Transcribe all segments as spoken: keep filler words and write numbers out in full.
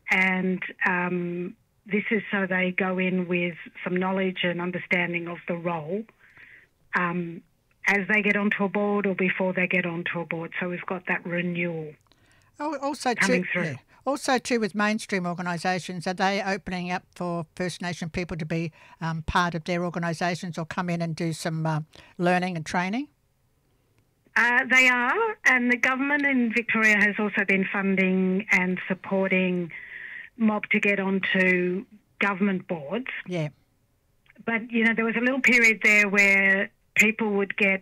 and um, this is so they go in with some knowledge and understanding of the role um, as they get onto a board or before they get onto a board. So we've got that renewal Oh, also coming too, through. yeah. Also too with mainstream organisations, are they opening up for First Nation people to be um, part of their organisations or come in and do some uh, learning and training? Uh, they are, and the government in Victoria has also been funding and supporting Mob to get onto government boards. Yeah. But, you know, there was a little period there where people would get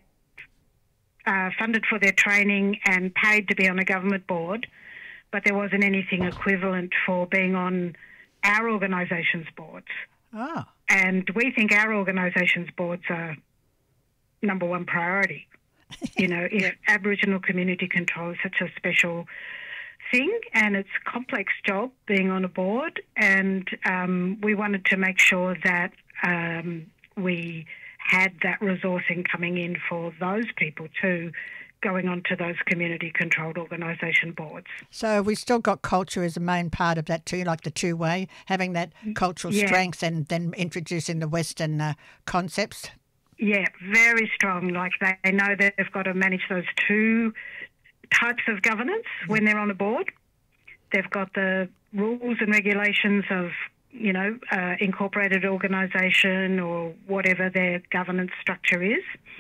uh, funded for their training and paid to be on a government board, but there wasn't anything equivalent for being on our organisation's boards. Oh. And we think our organisation's boards are number one priority. You know, if Yeah. Aboriginal community control is such a special thing and it's a complex job being on a board, and um, we wanted to make sure that um, we had that resourcing coming in for those people too, going on to those community-controlled organisation boards. So we still got culture as a main part of that too, like the two-way, having that cultural Yeah. strengths and then introducing the Western uh, concepts. Yeah, very strong. Like they know that they've got to manage those two types of governance when they're on a board. They've got the rules and regulations of, you know, uh, incorporated organisation or whatever their governance structure is.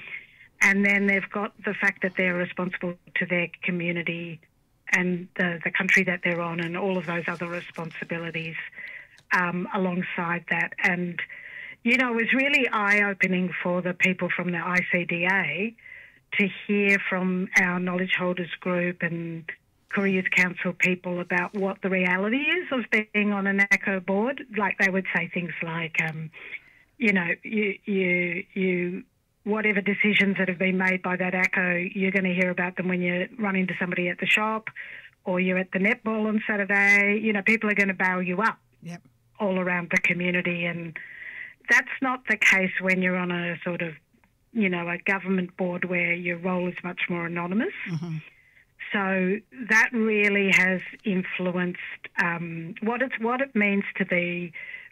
And then they've got the fact that they're responsible to their community and the, the country that they're on and all of those other responsibilities um, alongside that. And, you know, it was really eye-opening for the people from the I C D A to hear from our knowledge holders group and Koori Youth Council people about what the reality is of being on an A C O board. Like they would say things like, um, you know, you, you, you, whatever decisions that have been made by that A C O, you're going to hear about them when you run into somebody at the shop or you're at the netball on Saturday. You know, people are going to bail you up Yep. all around the community, and that's not the case when you're on a sort of, you know, a government board where your role is much more anonymous. Mm-hmm. So that really has influenced um, what it's what it means to be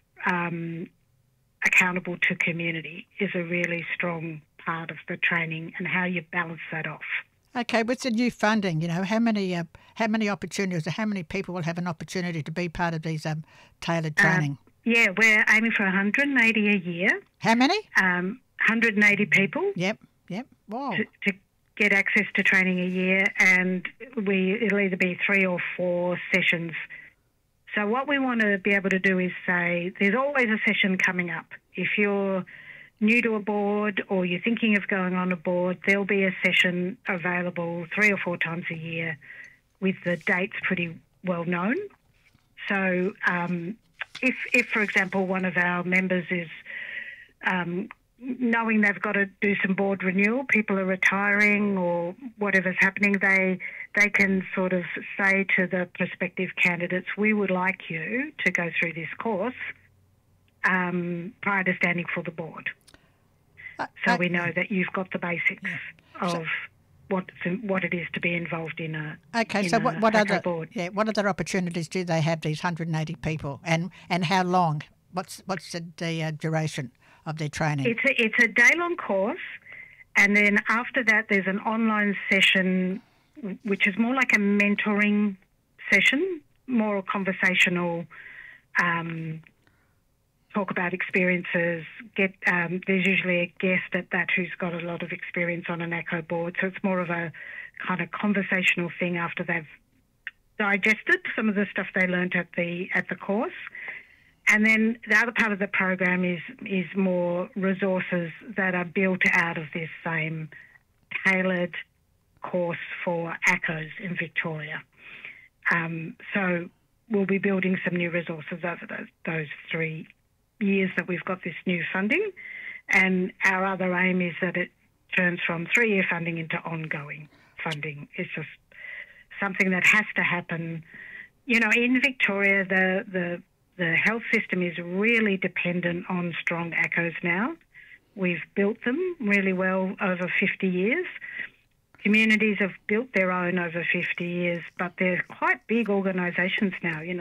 um, accountable to community is a really strong part of the training and how you balance that off. Okay, with the new funding, you know, how many uh, how many opportunities or how many people will have an opportunity to be part of these um, tailored training? Um, yeah, we're aiming for one hundred eighty a year. How many? Um, one hundred eighty people. Yep, yep. Wow. To, to get access to training a year, and we it'll either be three or four sessions. So what we want to be able to do is say there's always a session coming up. If you're new to a board or you're thinking of going on a board, there'll be a session available three or four times a year with the dates pretty well known. So um, if, if, for example, one of our members is um, knowing they've got to do some board renewal, people are retiring or whatever's happening, they they can sort of say to the prospective candidates, we would like you to go through this course um, prior to standing for the board. Uh, So uh, we know that you've got the basics of So- what what it is to be involved in a Okay, in so a what, what A C O other board. yeah what other opportunities do they have? These one hundred eighty people, and and how long? What's what's the, the uh, duration of their training? It's a, it's a day-long course, and then after that there's an online session which is more like a mentoring session, more conversational, um, talk about experiences. Get um, there's usually a guest at that who's got a lot of experience on an A C O board, so it's more of a kind of conversational thing after they've digested some of the stuff they learnt at the at the course. And then the other part of the program is is more resources that are built out of this same tailored course for A C Os in Victoria. Um, so we'll be building some new resources over those, those three years that we've got this new funding. And our other aim is that it turns from three-year funding into ongoing funding. It's just something that has to happen. You know, in Victoria, the the The health system is really dependent on strong A C Os now. We've built them really well over fifty years. Communities have built their own over fifty years, but they're quite big organisations now. You know,